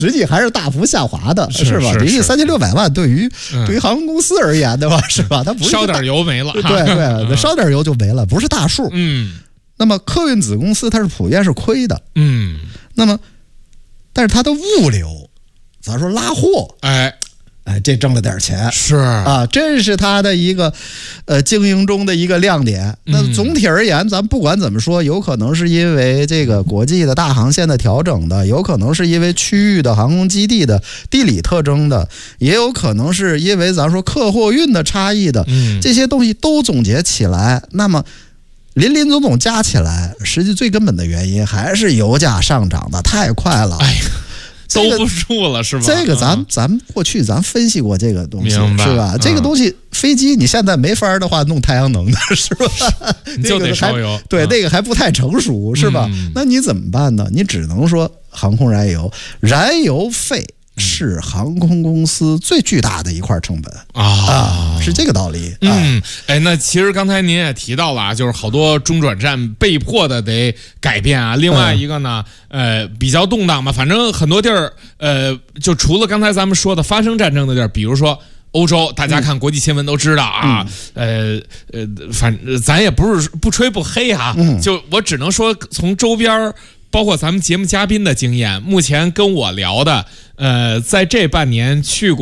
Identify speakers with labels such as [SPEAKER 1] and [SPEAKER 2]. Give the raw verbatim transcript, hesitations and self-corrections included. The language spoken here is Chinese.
[SPEAKER 1] 实际还是大幅下滑的，
[SPEAKER 2] 是
[SPEAKER 1] 是吧？这一三千六百万对于、
[SPEAKER 2] 嗯、
[SPEAKER 1] 对于航空公司而言的话，是吧？它不是
[SPEAKER 2] 烧点油没了，
[SPEAKER 1] 对对，对烧点油就没了，不是大数。
[SPEAKER 2] 嗯，
[SPEAKER 1] 那么客运子公司它是普遍是亏的，
[SPEAKER 2] 嗯，
[SPEAKER 1] 那么但是它的物流，咱说拉货，
[SPEAKER 2] 哎。
[SPEAKER 1] 哎，这挣了点钱，
[SPEAKER 2] 是
[SPEAKER 1] 啊，这是它的一个呃经营中的一个亮点。那总体而言，咱不管怎么说，有可能是因为这个国际的大航线的调整的，有可能是因为区域的航空基地的地理特征的，也有可能是因为咱说客货运的差异的，这些东西都总结起来，那么林林总总加起来，实际最根本的原因还是油价上涨的太快了。
[SPEAKER 2] 哎呀。兜不住了是吧？
[SPEAKER 1] 这个咱咱过去咱分析过这个东西是吧？
[SPEAKER 2] 嗯、
[SPEAKER 1] 这个东西飞机你现在没法的话弄太阳能的是吧？
[SPEAKER 2] 你就得烧油，
[SPEAKER 1] 对、嗯、那个还不太成熟是吧、嗯？那你怎么办呢？你只能说航空燃油，燃油费是航空公司最巨大的一块成本啊，啊是这个道理。
[SPEAKER 2] 嗯，哎，那其实刚才您也提到了，就是好多中转站被迫的得改变啊。另外一个呢，呃，比较动荡嘛，反正很多地儿，呃，就除了刚才咱们说的发生战争的地儿，比如说欧洲，大家看国际新闻都知道啊，嗯、呃呃，反咱也不是不吹不黑哈、啊嗯，就我只能说从周边。包括咱们节目嘉宾的经验，目前跟我聊的，呃，在这半年去过。